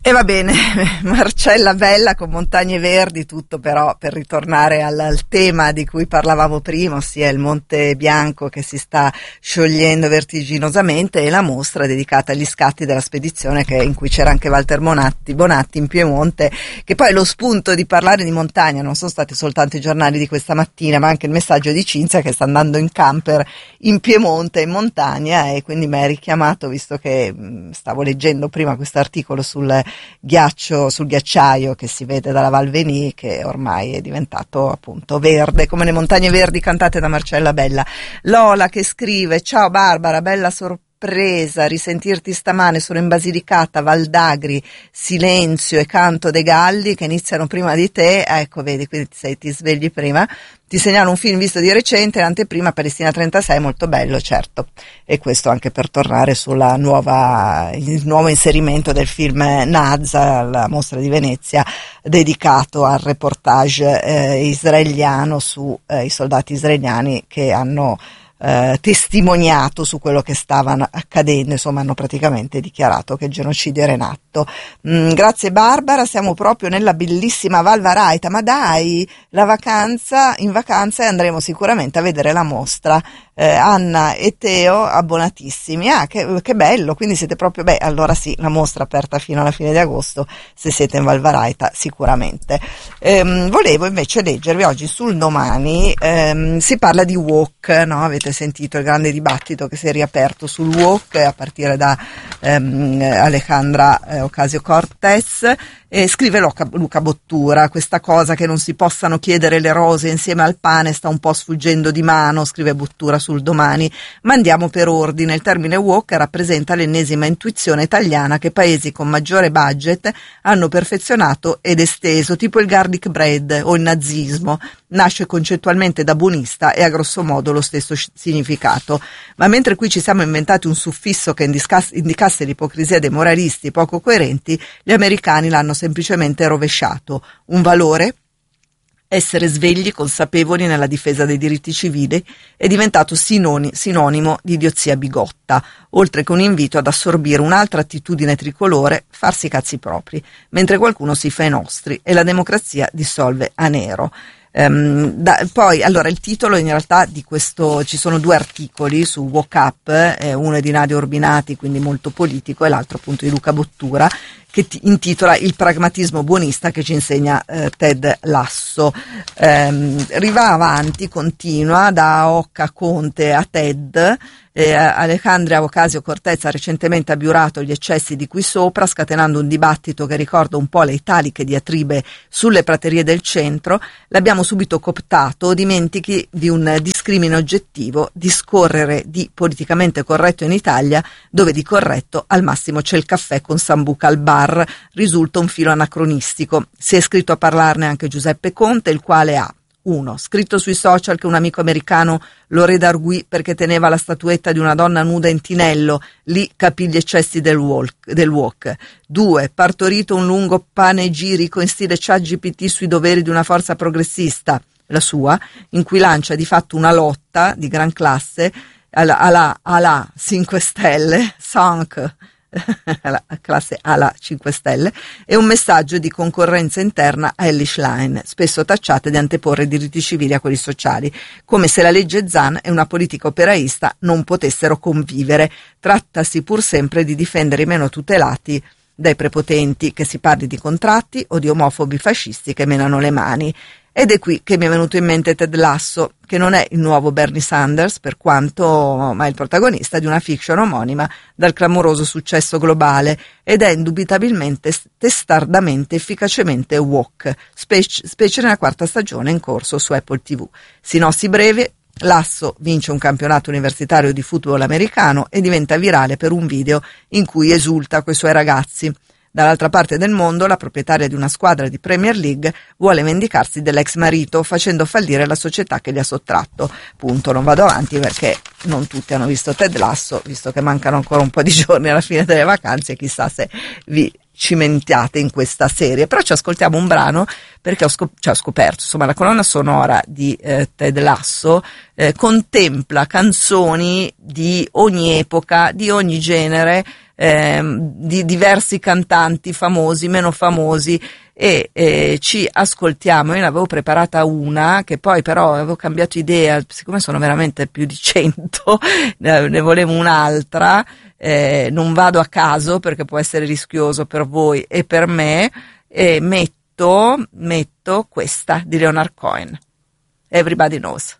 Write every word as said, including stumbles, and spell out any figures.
E va bene, Marcella Bella con Montagne Verdi, tutto però per ritornare al, al tema di cui parlavamo prima, ossia il Monte Bianco che si sta sciogliendo vertiginosamente, e la mostra dedicata agli scatti della spedizione, che, in cui c'era anche Walter Bonatti, Bonatti in Piemonte, che poi lo spunto di parlare di montagna non sono stati soltanto i giornali di questa mattina, ma anche il messaggio di Cinzia che sta andando in camper in Piemonte, in montagna, e quindi mi ha richiamato, visto che mh, stavo leggendo prima questo articolo sul ghiaccio, sul ghiacciaio che si vede dalla Val Venì, che ormai è diventato appunto verde come le montagne verdi cantate da Marcella Bella. Lola che scrive: ciao Barbara, bella sorpresa risentirti stamane, sono in Basilicata, Val d'Agri, silenzio e canto dei galli che iniziano prima di te. Ecco, vedi, quindi ti, sei, ti svegli prima. Ti segnalo un film visto di recente, l'anteprima, Palestina trentasei, molto bello, certo. E questo anche per tornare sulla nuova, il nuovo inserimento del film Nazza alla Mostra di Venezia, dedicato al reportage eh, israeliano su eh, i soldati israeliani che hanno eh, testimoniato su quello che stava accadendo, insomma hanno praticamente dichiarato che il genocidio era in atto. Mm, grazie Barbara, siamo proprio nella bellissima Val Varaita, ma dai, la vacanza, in vacanza, e andremo sicuramente a vedere la mostra. Eh, Anna e Teo abbonatissimi, ah che, che bello, quindi siete proprio, beh allora sì, la mostra aperta fino alla fine di agosto, se siete in Val Varaita sicuramente. Ehm, volevo invece leggervi oggi sul Domani, ehm, si parla di walk, no? Avete sentito il grande dibattito che si è riaperto sul walk a partire da ehm, Alejandra eh, Ocasio-Cortez. E scrive Luca, Luca Bottura: questa cosa che non si possano chiedere le rose insieme al pane sta un po' sfuggendo di mano, scrive Bottura sul Domani, ma andiamo per ordine. Il termine woke rappresenta l'ennesima intuizione italiana che paesi con maggiore budget hanno perfezionato ed esteso, tipo il garlic bread o il nazismo. Nasce concettualmente da buonista e ha grosso modo lo stesso significato, ma mentre qui ci siamo inventati un suffisso che indicasse l'ipocrisia dei moralisti poco coerenti, gli americani l'hanno semplicemente rovesciato. Un valore, essere svegli, consapevoli nella difesa dei diritti civili, è diventato sinoni, sinonimo di idiozia bigotta, oltre che un invito ad assorbire un'altra attitudine tricolore, farsi i cazzi propri, mentre qualcuno si fa i nostri e la democrazia dissolve a nero. Um, da, poi allora il titolo in realtà di questo, ci sono due articoli su Woke Up, eh, uno è di Nadia Urbinati, quindi molto politico, e l'altro appunto di Luca Bottura, che ti intitola Il pragmatismo buonista che ci insegna eh, Ted Lasso. Um, riva avanti, continua da Occa Conte a Ted. Eh, Alejandra Ocasio-Cortez ha recentemente abiurato gli eccessi di qui sopra, scatenando un dibattito che ricorda un po' le italiche diatribe sulle praterie del centro. L'abbiamo subito cooptato, dimentichi di un discrimine oggettivo, discorrere di politicamente corretto in Italia, dove di corretto al massimo c'è il caffè con sambuca al bar, risulta un filo anacronistico. Si è scritto a parlarne anche Giuseppe Conte, il quale ha uno scritto sui social che un amico americano lo redarguì perché teneva la statuetta di una donna nuda in tinello, lì capì gli eccessi del walk. Del walk. due Partorito un lungo panegirico in stile ChatGPT sui doveri di una forza progressista, la sua, in cui lancia di fatto una lotta di gran classe alla, alla, alla cinque Stelle, cinque la classe alla cinque Stelle, e un messaggio di concorrenza interna a Elly Schlein, spesso tacciate di anteporre i diritti civili a quelli sociali, come se la legge Zan e una politica operaista non potessero convivere. Trattasi pur sempre di difendere i meno tutelati dai prepotenti, che si parli di contratti o di omofobi fascisti che menano le mani. Ed è qui che mi è venuto in mente Ted Lasso, che non è il nuovo Bernie Sanders, per quanto, ma è il protagonista di una fiction omonima dal clamoroso successo globale, ed è indubitabilmente, testardamente, efficacemente woke, specie, specie nella quarta stagione in corso su Apple tivù. Sinossi breve: Lasso vince un campionato universitario di football americano e diventa virale per un video in cui esulta coi suoi ragazzi. Dall'altra parte del mondo, la proprietaria di una squadra di Premier League vuole vendicarsi dell'ex marito facendo fallire la società che gli ha sottratto. Punto, non vado avanti perché non tutti hanno visto Ted Lasso, visto che mancano ancora un po' di giorni alla fine delle vacanze, chissà se vi cimentiate in questa serie. Però ci ascoltiamo un brano, perché ho, scop- cioè ho scoperto, insomma, la colonna sonora di eh, Ted Lasso eh, contempla canzoni di ogni epoca, di ogni genere, eh, di diversi cantanti famosi, meno famosi, e eh, ci ascoltiamo. Io ne avevo preparata una che poi però avevo cambiato idea, siccome sono veramente più di cento, ne volevo un'altra, eh, non vado a caso perché può essere rischioso per voi e per me, e metto, metto questa di Leonard Cohen, Everybody Knows.